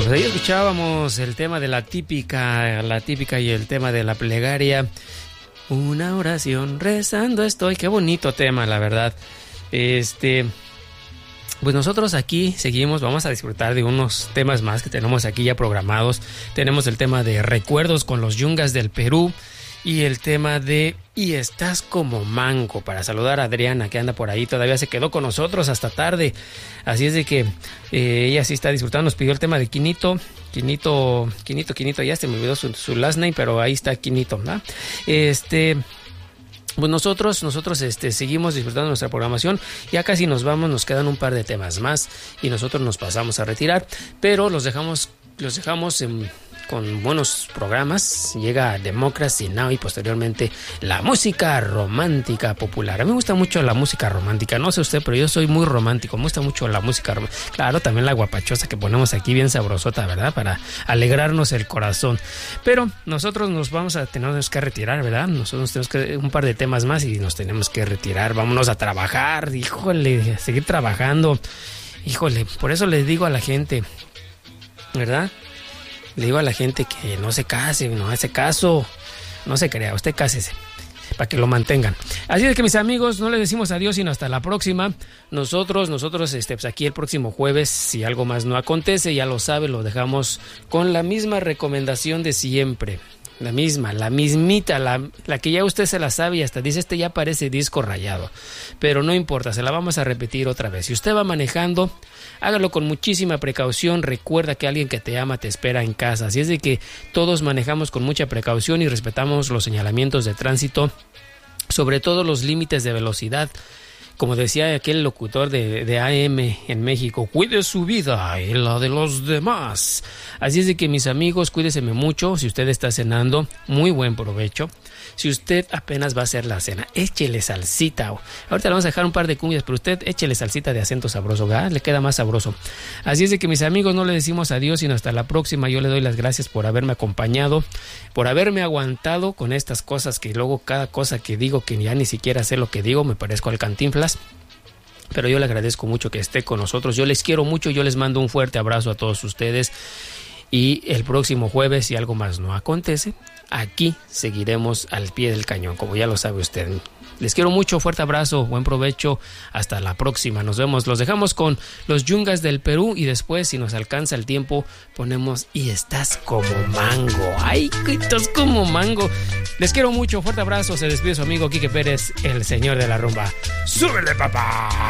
Pues ahí escuchábamos el tema de la típica y el tema de la plegaria. Una oración rezando estoy. Qué bonito tema, la verdad. Pues nosotros aquí seguimos, vamos a disfrutar de unos temas más que tenemos aquí ya programados. Tenemos el tema de recuerdos con los Yungas del Perú y el tema de Y estás como mango, para saludar a Adriana que anda por ahí, todavía se quedó con nosotros hasta tarde. Así es de que ella sí está disfrutando, nos pidió el tema de Quinito, ya se me olvidó su last name, pero ahí está Quinito, ¿no? Pues nosotros seguimos disfrutando de nuestra programación. Ya casi nos vamos, nos quedan un par de temas más y nosotros nos pasamos a retirar, pero los dejamos con buenos programas. Llega Democracy Now! Y posteriormente la música romántica popular. A mí me gusta mucho la música romántica, no sé usted, pero yo soy muy romántico, me gusta mucho la música romántica. Claro, también la guapachosa que ponemos aquí, bien sabrosota, ¿verdad? Para alegrarnos el corazón. Pero nosotros tenemos que retirar, ¿verdad? Nosotros tenemos que un par de temas más y nos tenemos que retirar. Vámonos a trabajar, híjole, a seguir trabajando. Híjole, por eso les digo a la gente, ¿verdad? Le digo a la gente que no se case, no hace caso, no se crea, usted cásese, para que lo mantengan. Así es que mis amigos, no les decimos adiós sino hasta la próxima. Nosotros pues aquí el próximo jueves, si algo más no acontece, ya lo sabe, lo dejamos con la misma recomendación de siempre. La mismita, la que ya usted se la sabe y hasta dice, ya parece disco rayado. Pero no importa, se la vamos a repetir otra vez. Si usted va manejando, hágalo con muchísima precaución. Recuerda que alguien que te ama te espera en casa. Así es de que todos manejamos con mucha precaución y respetamos los señalamientos de tránsito, sobre todo los límites de velocidad. Como decía aquel locutor de AM en México, cuide su vida y la de los demás. Así es de que mis amigos, cuídeseme mucho. Si usted está cenando, muy buen provecho. Si usted apenas va a hacer la cena, échele salsita. Ahorita le vamos a dejar un par de cumbias, pero usted échele salsita de acento sabroso, ¿verdad? Le queda más sabroso. Así es de que mis amigos, no le decimos adiós sino hasta la próxima. Yo le doy las gracias por haberme acompañado, por haberme aguantado con estas cosas que luego cada cosa que digo que ya ni siquiera sé lo que digo, me parezco al Cantinflas. Pero yo le agradezco mucho que esté con nosotros. Yo les quiero mucho, yo les mando un fuerte abrazo a todos ustedes. Y el próximo jueves, si algo más no acontece, aquí seguiremos al pie del cañón, como ya lo sabe usted. Les quiero mucho, fuerte abrazo, buen provecho, hasta la próxima, nos vemos. Los dejamos con los Yungas del Perú y después, si nos alcanza el tiempo, ponemos Y estás como mango. ¡Ay, que estás como mango! Les quiero mucho, fuerte abrazo, se despide su amigo Quique Pérez, el señor de la rumba. ¡Súbele, papá!